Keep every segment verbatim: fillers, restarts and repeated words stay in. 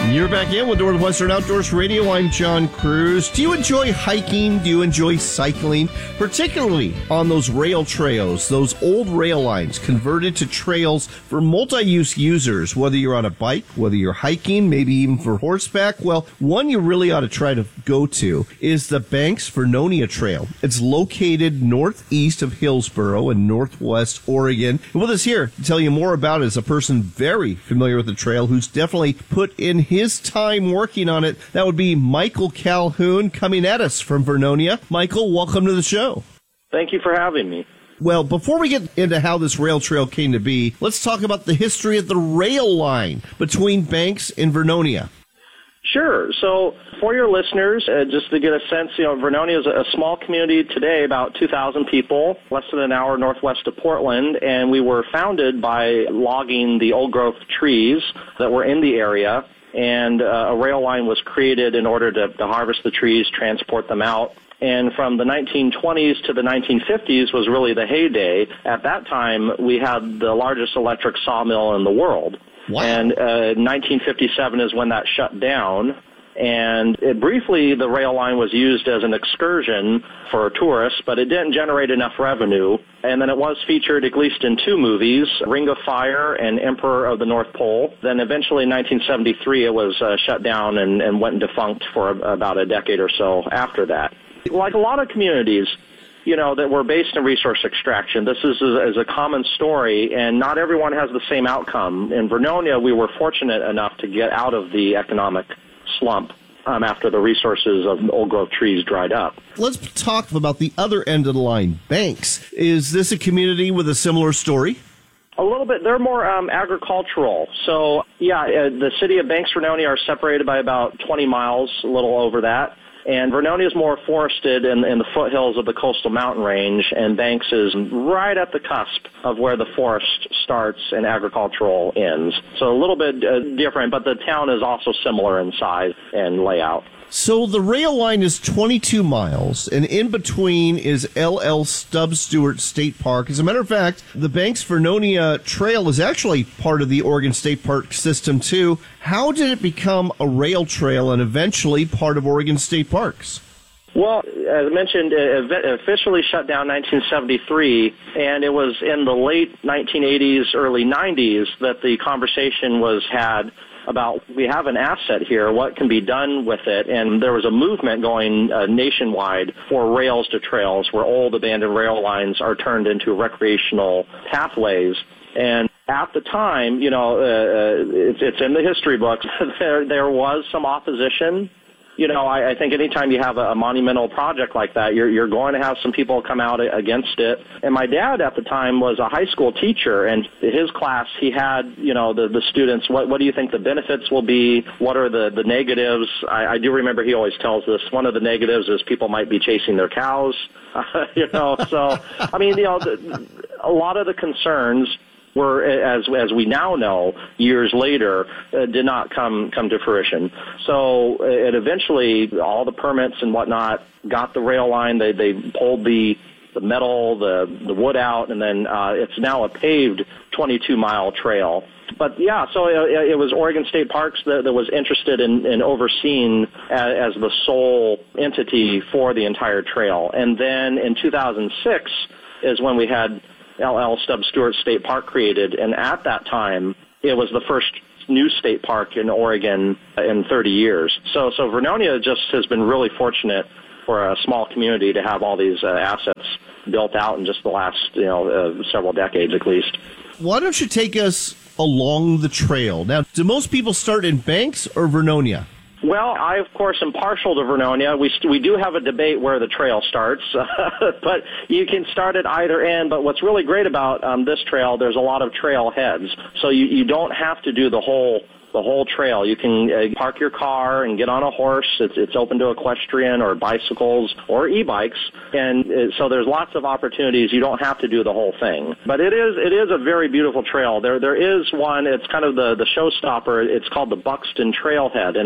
You're back in with Northwestern Outdoors Radio. I'm John Cruz. Do you enjoy hiking? Do you enjoy cycling? Particularly on those rail trails, those old rail lines converted to trails for multi-use users, whether you're on a bike, whether you're hiking, maybe even for horseback. Well, one you really ought to try to go to is the Banks Vernonia Trail. It's located northeast of Hillsboro in northwest Oregon. And with us here to tell you more about it is a person very familiar with the trail who's definitely put in his time working on it. That would be Michael Calhoun coming at us from Vernonia. Michael, welcome to the show. Thank you for having me. Well, before we get into how this rail trail came to be, let's talk about the history of the rail line between Banks and Vernonia. Sure. So for your listeners, uh, just to get a sense, you know, Vernonia is a, a small community today, about two thousand people, less than an hour northwest of Portland, and we were founded by logging the old-growth trees that were in the area, and uh, a rail line was created in order to, to harvest the trees, transport them out. And from the nineteen twenties to the nineteen fifties was really the heyday. At that time, we had the largest electric sawmill in the world. Wow. And uh, nineteen fifty-seven is when that shut down. And it, briefly, the rail line was used as an excursion for tourists, but it didn't generate enough revenue. And then it was featured at least in two movies, Ring of Fire and Emperor of the North Pole. Then eventually in nineteen seventy-three, it was uh, shut down and, and went defunct for about a decade or so after that. Like a lot of communities, you know, that were based in resource extraction, this is a, is a common story, and not everyone has the same outcome. In Vernonia, we were fortunate enough to get out of the economic slump um, after the resources of old-growth trees dried up. Let's talk about the other end of the line, Banks. Is this a community with a similar story? A little bit. They're more um, agricultural. So, yeah, uh, the city of Banks, Vernonia are separated by about twenty miles, a little over that. And Vernonia is more forested in, in the foothills of the coastal mountain range, and Banks is right at the cusp of where the forest starts and agricultural ends. So a little bit uh, different, but the town is also similar in size and layout. So the rail line is twenty-two miles, and in between is L L Stubbs Stewart State Park. As a matter of fact, the Banks Vernonia Trail is actually part of the Oregon State Park system, too. How did it become a rail trail and eventually part of Oregon State Parks? Well, as I mentioned, it officially shut down nineteen seventy-three, and it was in the late nineteen eighties, early nineties that the conversation was had about, we have an asset here, what can be done with it? And there was a movement going uh, nationwide for rails to trails, where old abandoned rail lines are turned into recreational pathways. And at the time, you know, uh, it's, it's in the history books, there, there was some opposition. You know, I, I think anytime you have a, a monumental project like that, you're, you're going to have some people come out against it. And my dad at the time was a high school teacher, and his class, he had, you know, the, the students, what, what do you think the benefits will be? What are the, the negatives? I, I do remember he always tells us one of the negatives is people might be chasing their cows, uh, you know. So, I mean, you know, the, a lot of the concerns were, as as we now know, years later, uh, did not come come to fruition. So it eventually, all the permits and whatnot got the rail line. They they pulled the the metal, the the wood out, and then uh, it's now a paved twenty-two mile trail. But yeah, so it, it was Oregon State Parks that, that was interested in, in overseeing as, as the sole entity for the entire trail. And then in two thousand six is when we had L L Stubbs Stewart State Park created, and at that time, it was the first new state park in Oregon in thirty years. So, so Vernonia just has been really fortunate for a small community to have all these uh, assets built out in just the last, you know, uh, several decades at least. Why don't you take us along the trail? Now, do most people start in Banks or Vernonia? Well, I, of course, am partial to Vernonia. We we do have a debate where the trail starts, but you can start at either end. But what's really great about um, this trail, there's a lot of trail heads, so you, you don't have to do the whole the whole trail. You can uh, park your car and get on a horse. It's, it's open to equestrian or bicycles or e-bikes, and uh, so there's lots of opportunities. You don't have to do the whole thing. But it is it is a very beautiful trail. There There is one, it's kind of the, the showstopper. It's called the Buxton Trailhead, and it's a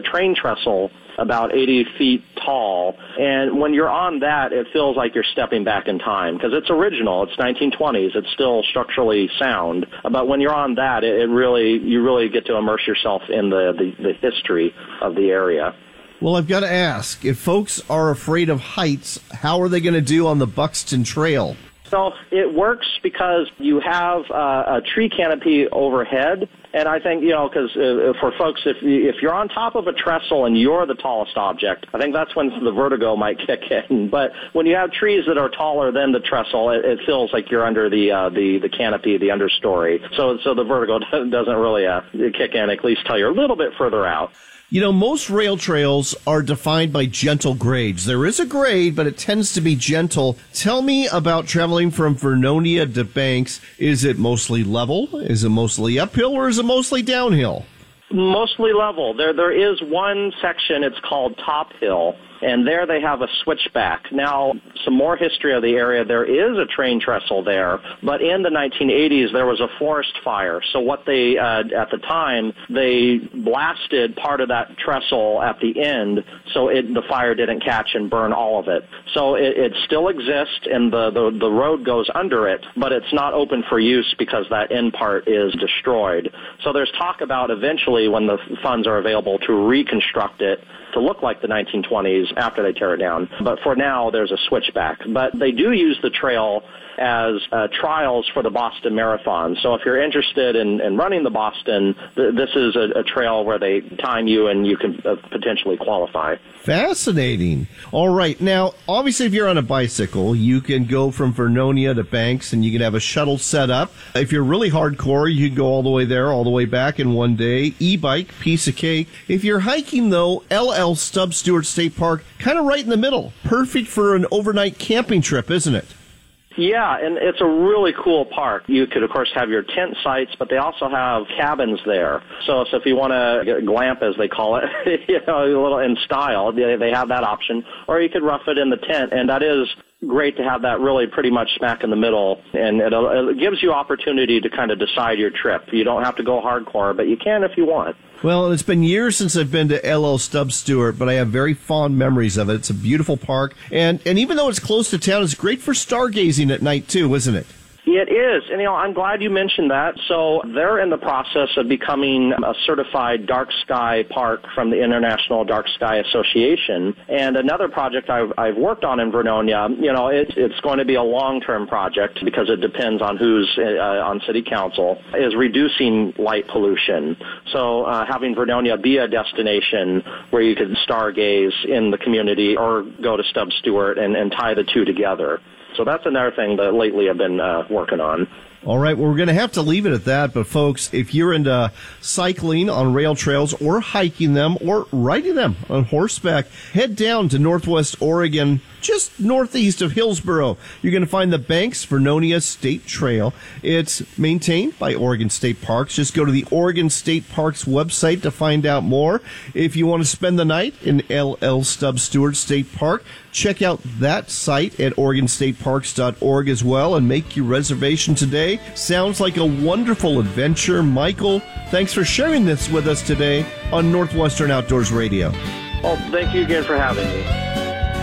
train trestle about eighty feet tall. And when you're on that, it feels like you're stepping back in time because it's original. It's nineteen twenties. It's still structurally sound. But when you're on that, it, it really, you really get to immerse yourself in the, the, the history of the area. Well, I've got to ask, if folks are afraid of heights, how are they going to do on the Buxton Trail? So it works because you have uh, a tree canopy overhead, and I think, you know, because uh, for folks, if, you, if you're on top of a trestle and you're the tallest object, I think that's when the vertigo might kick in. But when you have trees that are taller than the trestle, it, it feels like you're under the, uh, the the canopy, the understory. So so the vertigo doesn't really uh, kick in, at least till you're a little bit further out. You know, most rail trails are defined by gentle grades. There is a grade, but it tends to be gentle. Tell me about traveling from Vernonia to Banks. Is it mostly level? Is it mostly uphill, or is it mostly downhill? Mostly level. There, there is one section, it's called Top Hill, and there they have a switchback. Now, some more history of the area. There is a train trestle there, but in the nineteen eighties, there was a forest fire. So what they, uh, at the time, they blasted part of that trestle at the end so it, the fire didn't catch and burn all of it. So it, it still exists, and the, the, the road goes under it, but it's not open for use because that end part is destroyed. So there's talk about eventually, when the funds are available, to reconstruct it to look like the nineteen twenties after they tear it down. But for now, there's a switchback. But they do use the trail as uh, trials for the Boston Marathon. So if you're interested in, in running the Boston, th- this is a, a trail where they time you and you can uh, potentially qualify. Fascinating. All right. Now, obviously, if you're on a bicycle, you can go from Vernonia to Banks, and you can have a shuttle set up. If you're really hardcore, you can go all the way there, all the way back in one day. E-bike, piece of cake. If you're hiking, though, L L Stubbs Stewart State Park, kind of right in the middle. Perfect for an overnight camping trip, isn't it? Yeah, and it's a really cool park. You could, of course, have your tent sites, but they also have cabins there. So, so if you want to glamp, as they call it, you know, a little in style, they, they have that option. Or you could rough it in the tent, and that is great to have that really pretty much smack in the middle, and it, it gives you opportunity to kind of decide your trip. You don't have to go hardcore, but you can if you want. Well, it's been years since I've been to L L Stubbs Stewart, but I have very fond memories of it. It's a beautiful park, and, and even though it's close to town, it's great for stargazing at night, too, isn't it? It is, and you know, I'm glad you mentioned that. So they're in the process of becoming a certified dark sky park from the International Dark Sky Association. And another project I've, I've worked on in Vernonia, you know, it, it's going to be a long-term project because it depends on who's uh, on city council, is reducing light pollution. So uh, having Vernonia be a destination where you could stargaze in the community or go to Stubbs Stewart and, and tie the two together. So that's another thing that lately I've been uh, working on. All right, well, we're going to have to leave it at that. But, folks, if you're into cycling on rail trails or hiking them or riding them on horseback, head down to Northwest Oregon, just northeast of Hillsboro. You're going to find the Banks Vernonia State Trail. It's maintained by Oregon State Parks. Just go to the Oregon State Parks website to find out more. If you want to spend the night in L L Stubbs Stewart State Park, check out that site at Oregon State Parks dot org as well and make your reservation today. Sounds like a wonderful adventure. Michael, thanks for sharing this with us today on Northwestern Outdoors Radio. Well, thank you again for having me.